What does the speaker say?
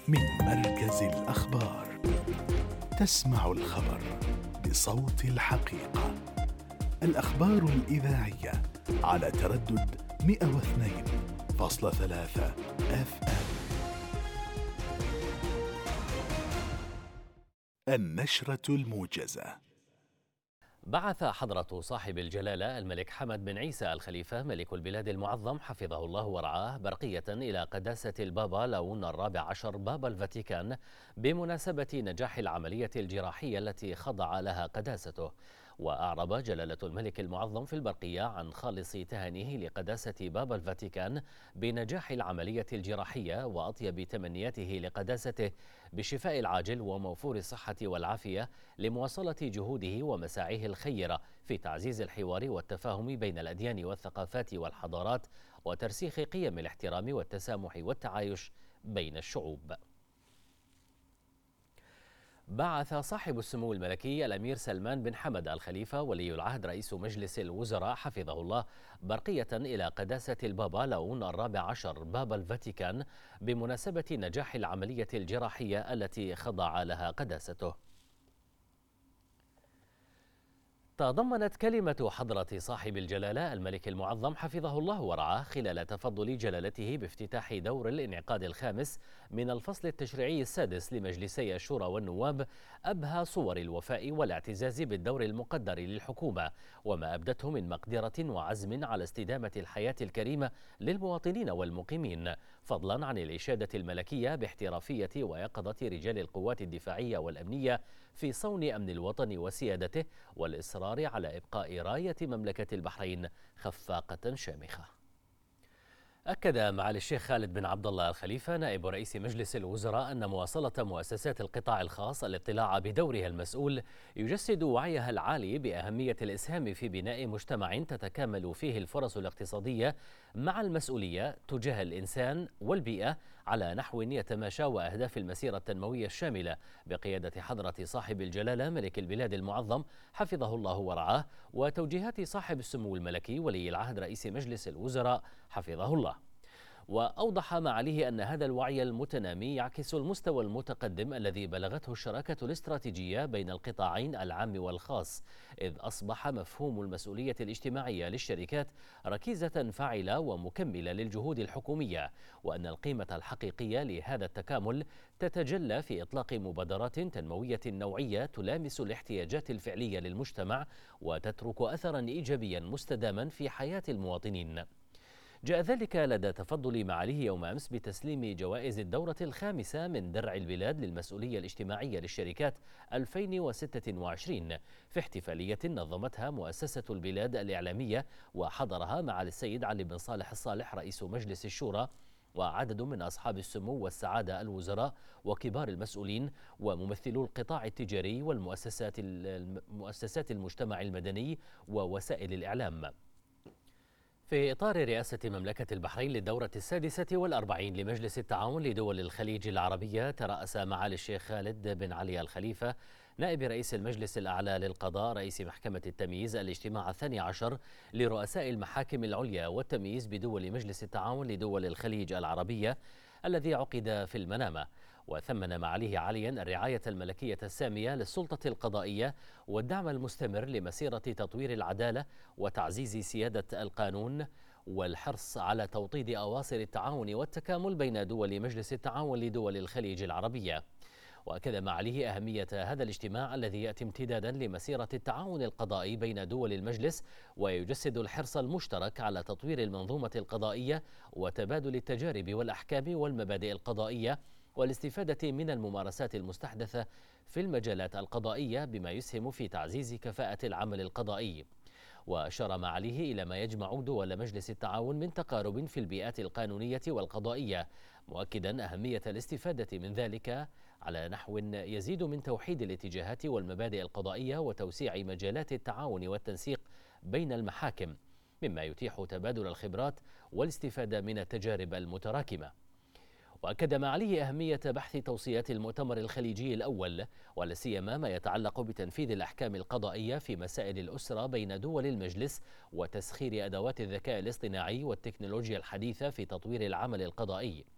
من مركز الأخبار. تسمع الخبر بصوت الحقيقة. الأخبار الإذاعية على تردد 102.3 FM. النشرة الموجزة. بعث حضرة صاحب الجلالة الملك حمد بن عيسى الخليفة ملك البلاد المعظم حفظه الله ورعاه برقية إلى قداسة البابا لاون الرابع عشر بابا الفاتيكان بمناسبة نجاح العملية الجراحية التي خضع لها قداسته. وأعرب جلالة الملك المعظم في البرقية عن خالص تهانيه لقداسة بابا الفاتيكان بنجاح العملية الجراحية وأطيب تمنياته لقداسته بالشفاء العاجل وموفور الصحة والعافية لمواصلة جهوده ومساعيه الخيرة في تعزيز الحوار والتفاهم بين الأديان والثقافات والحضارات وترسيخ قيم الاحترام والتسامح والتعايش بين الشعوب. بعث صاحب السمو الملكي الأمير سلمان بن حمد الخليفة ولي العهد رئيس مجلس الوزراء حفظه الله برقية إلى قداسة البابا لاون الرابع عشر بابا الفاتيكان بمناسبة نجاح العملية الجراحية التي خضع لها قداسته. تضمنت كلمة حضرة صاحب الجلالة الملك المعظم حفظه الله ورعاه خلال تفضل جلالته بافتتاح دور الانعقاد الخامس من الفصل التشريعي السادس لمجلسي الشورى والنواب أبهى صور الوفاء والاعتزاز بالدور المقدر للحكومة وما أبدته من مقدرة وعزم على استدامة الحياة الكريمة للمواطنين والمقيمين، فضلا عن الإشادة الملكية باحترافية ويقظة رجال القوات الدفاعية والأمنية في صون أمن الوطن وسيادته والإصرار على إبقاء راية مملكة البحرين خفاقة شامخة. أكد معالي الشيخ خالد بن عبد الله الخليفة نائب رئيس مجلس الوزراء أن مواصلة مؤسسات القطاع الخاص الاطلاع بدورها المسؤول يجسد وعيها العالي بأهمية الإسهام في بناء مجتمع تتكامل فيه الفرص الاقتصادية مع المسؤولية تجاه الإنسان والبيئة على نحو يتماشى وأهداف المسيرة التنموية الشاملة بقيادة حضرة صاحب الجلالة ملك البلاد المعظم حفظه الله ورعاه وتوجيهات صاحب السمو الملكي ولي العهد رئيس مجلس الوزراء حفظه الله. وأوضح معاليه أن هذا الوعي المتنامي يعكس المستوى المتقدم الذي بلغته الشراكة الاستراتيجية بين القطاعين العام والخاص، إذ أصبح مفهوم المسؤولية الاجتماعية للشركات ركيزة فاعلة ومكملة للجهود الحكومية، وأن القيمة الحقيقية لهذا التكامل تتجلى في إطلاق مبادرات تنموية نوعية تلامس الاحتياجات الفعلية للمجتمع وتترك أثرا إيجابيا مستداما في حياة المواطنين. جاء ذلك لدى تفضل معاليه يوم أمس بتسليم جوائز الدورة الخامسة من درع البلاد للمسؤولية الاجتماعية للشركات 2026 في احتفالية نظمتها مؤسسة البلاد الإعلامية وحضرها معالي السيد علي بن صالح الصالح رئيس مجلس الشورى وعدد من أصحاب السمو والسعادة الوزراء وكبار المسؤولين وممثلو القطاع التجاري والمؤسسات المجتمع المدني ووسائل الإعلام. في إطار رئاسة مملكة البحرين للدورة 46 لمجلس التعاون لدول الخليج العربية، ترأس معالي الشيخ خالد بن علي الخليفة نائب رئيس المجلس الأعلى للقضاء رئيس محكمة التمييز الاجتماع 12 لرؤساء المحاكم العليا والتمييز بدول مجلس التعاون لدول الخليج العربية الذي عقد في المنامة. وثمن معاليه عاليا الرعاية الملكية السامية للسلطة القضائية والدعم المستمر لمسيرة تطوير العدالة وتعزيز سيادة القانون والحرص على توطيد أواصر التعاون والتكامل بين دول مجلس التعاون لدول الخليج العربية. وأكد معاليه أهمية هذا الاجتماع الذي يأتي امتدادا لمسيرة التعاون القضائي بين دول المجلس ويجسد الحرص المشترك على تطوير المنظومة القضائية وتبادل التجارب والأحكام والمبادئ القضائية والاستفادة من الممارسات المستحدثة في المجالات القضائية بما يسهم في تعزيز كفاءة العمل القضائي. وأشار معاليه إلى ما يجمع دول مجلس التعاون من تقارب في البيئات القانونية والقضائية، مؤكدا أهمية الاستفادة من ذلك على نحو يزيد من توحيد الاتجاهات والمبادئ القضائية وتوسيع مجالات التعاون والتنسيق بين المحاكم، مما يتيح تبادل الخبرات والاستفادة من التجارب المتراكمة. وأكد معاليه أهمية بحث توصيات المؤتمر الخليجي الأول ولا سيما ما يتعلق بتنفيذ الأحكام القضائية في مسائل الأسرة بين دول المجلس وتسخير أدوات الذكاء الاصطناعي والتكنولوجيا الحديثة في تطوير العمل القضائي.